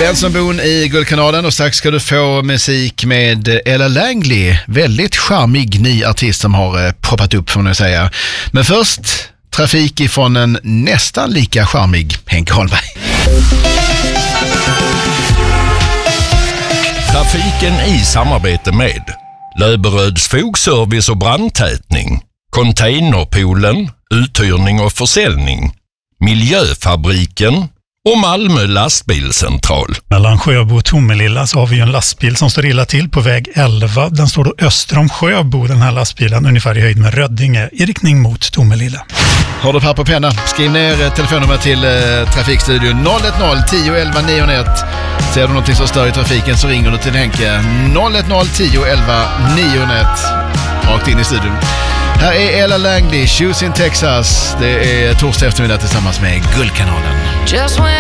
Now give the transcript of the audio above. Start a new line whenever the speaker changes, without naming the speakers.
Benson i Guldkanalen, och strax ska du få musik med Ella Langley. Väldigt charmig ny artist som har poppat upp, får man säga. Men först trafik ifrån en nästan lika charmig Henke Holmberg.
Trafiken i samarbete med Löberöds fogservice och brandtätning, Containerpoolen, uthyrning och försäljning, Miljöfabriken och Malmö lastbilscentral.
Mellan Sjöbo och Tomelilla så har vi en lastbil som står illa till på väg 11. Den står då öster om Sjöbo, den här lastbilen, ungefär i höjd med Röddinge, i riktning mot Tomelilla.
Har du papper och penna? Skriv ner telefonnummer till Trafikstudion 010 10 11 901. Ser du någonting som stör i trafiken så ringer du till Henke 010 10 11 901. Rakt in i studion. Här är Ella Langley, Shoes in Texas. Det är torsdag eftermiddag tillsammans med Guldkanalen.